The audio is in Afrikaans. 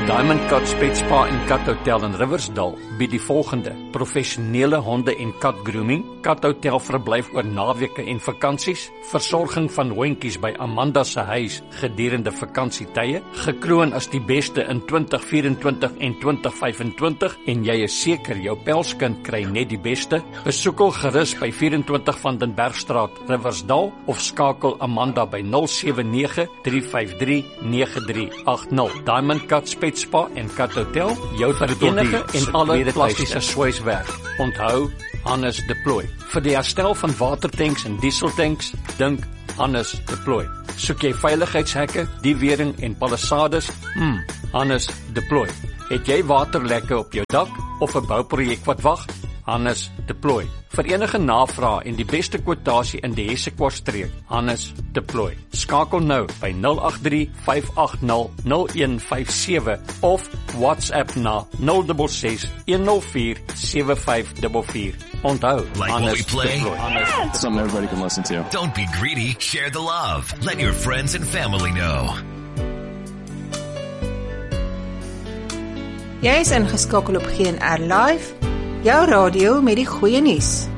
Diamond Cut Pet Spa en Kat Hotel in Riversdale bied die volgende: professionele honde en kat grooming, Kat Hotel verblyf oor naweke en vakansies, versorging van hondjies by Amanda se huis gedurende vakansietye, gekroon as die beste in 2024 en 2025 en jy is seker jou pelskind kry net die beste. Besoek hul gerus by 24 van den Bergstraat, Riversdale of skakel Amanda by 079 353 9380. Diamond Cut Pet Spa en Kat Hotel, jou verenige en alle plastiese swyswerk. Onthou, Hannes Deploy. Vir die herstel van watertanks en dieseltanks, dink Hannes Deploy. Soek jy veiligheidshekke, diewering en palisades? Hannes Deploy. Het jy waterlekke op jou dak of 'n bouprojek wat wag? Hannes Deploy. Vir enige navrae en die beste kwotasie in die Hessequartstreek, Hannes Deploy. Skakel nou by 083 580 0157 of WhatsApp na 066 104 7544. Onthou, like Hannes what we play? Deploy. Yes! Something everybody can listen to. Don't be greedy, share the love. Let your friends and family know. Jy is ingeskakel op GNR Live, jou radio met die goeie nuus.